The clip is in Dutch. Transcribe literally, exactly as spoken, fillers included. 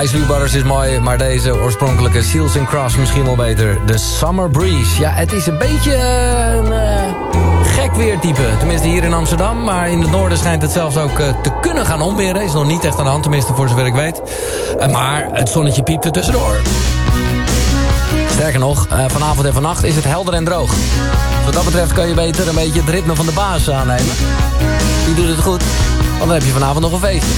Isley Brothers is mooi, maar deze oorspronkelijke Seals and Crofts misschien wel beter. The Summer Breeze. Ja, het is een beetje uh, een uh, gek weertype. Tenminste hier in Amsterdam, maar in het noorden schijnt het zelfs ook uh, te kunnen gaan onweren. Is nog niet echt aan de hand, tenminste voor zover ik weet. Uh, maar het zonnetje piept er tussendoor. Sterker nog, uh, vanavond en vannacht is het helder en droog. Wat dat betreft kan je beter een beetje het ritme van de baas aannemen. Die doet het goed, want dan heb je vanavond nog een feestje.